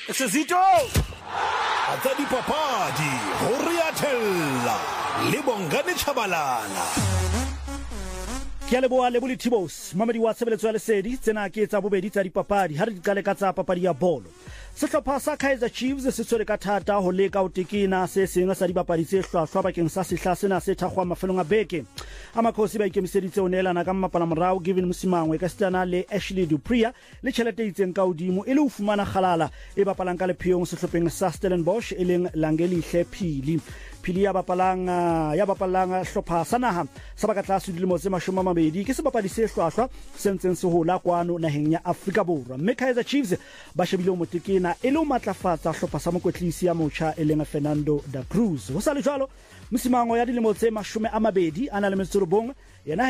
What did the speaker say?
Sezito atsa dipapadi ho Riathella le Bongane Chabalala. Ke a leboha le bolithibos mamedi wa tshebeletso ya lesedi tsena ke tsa bobedi tsa dipapadi ha re diqale ka tsa papadi ya bolo. Sehlopha sa Kaizer Chiefs se tshwere ka thata ho leka ho tekena se seng sa dibapadi tse hlwahlwa bakeng sa sehla sena se thakgwa mafelong a beke. Amakhosi ba ikemiseditse ho neelana ka mmapala morao Given Mosimangwe ka setana le Ashley Dupria le tjhelete itseng ka hodimo e le ho fumana kgalala e bapalang ka lepheong sehlopheng sa Stellenbosch e leng Langelihle Phili. Phili ya bapalang hlopha sa naha sa baka tlase dilemo tse 20 ke sebapadi se hlwahlwa se ntseng se hola kwano naheng ya Afrika Borwa. Mme Kaizer Chiefs ba shebile ho motekena e le ho matlafatsa hlopha sa mokwetlisi ya motjha e leng Fernando da Cruz. Ho sa le jwalo Mosimangwe ya dilemo tse 20 ana le metso 9 yena